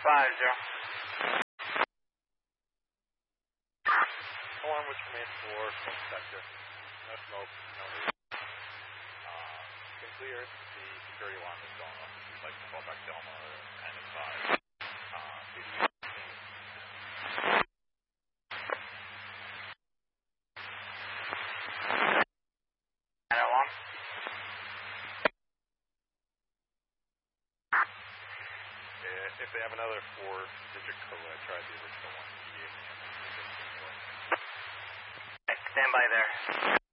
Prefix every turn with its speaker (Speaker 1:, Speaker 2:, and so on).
Speaker 1: Alarm was from 8-4, smoke detector. No smoke, no leak. Been cleared. The security alarm is going off. If you'd like to call back Delma and advise. If they have another 4-digit code, try the original one.
Speaker 2: Stand by there.